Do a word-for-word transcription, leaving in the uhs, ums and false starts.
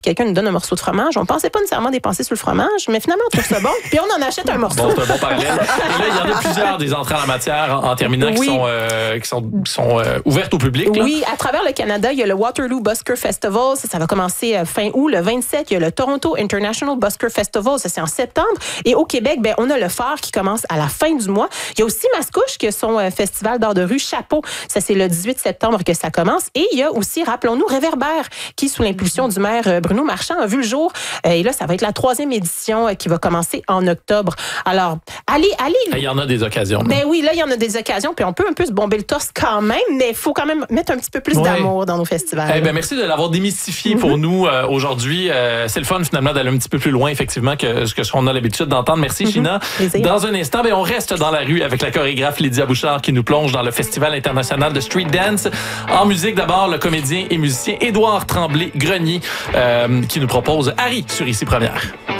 quelqu'un nous donne un morceau de fromage, on pensait pas nécessairement dépenser sur le fromage, mais finalement, on trouve ça bon, puis on en achète un morceau. Bon, c'est un bon parallèle. Et là, il y en a plusieurs des entrées en la matière, en, en terminant, oui. qui sont, euh, qui sont, qui sont euh, ouvertes au public. Là. Oui, à travers le Canada, il y a le Waterloo Busker Festival, ça, ça va commencer fin août, le vingt-sept, il y a le Toronto International Busker Festival, ça c'est en septembre, et au Québec, ben, on a le Phare qui commence à la fin du mois. Il y a aussi Mascouche, qui a son euh, festival d'art de rue Chapeau, ça c'est le dix-huit septembre que ça commence, et il y a aussi, rappelons-nous, Réverbère, qui, sous l'impulsion du maire euh, Bruno Marchand, a vu le jour, euh, et là, ça va être la troisième édition euh, qui va commencer en octobre. Alors, allez, allez. Il y en a des occasions. Ben oui, là, il y en a des occasions, puis on peut un peu se bomber le torse quand même, mais il faut quand même mettre un petit peu plus ouais. d'amour dans nos festivals. Eh ben, merci de l'avoir démystifié mm-hmm. pour nous euh, aujourd'hui. Euh, c'est le fun, finalement, d'aller un petit peu plus loin, effectivement, que, que ce qu'on a l'habitude d'entendre. Merci, mm-hmm. China. Plaisir. Dans un instant, ben, on reste dans la rue avec la chorégraphe Lydia Bouchard qui nous plonge dans le Festival international de street dance. En musique, d'abord, le comédien et musicien Édouard Tremblay-Grenier euh, qui nous propose Harry sur Ici Première.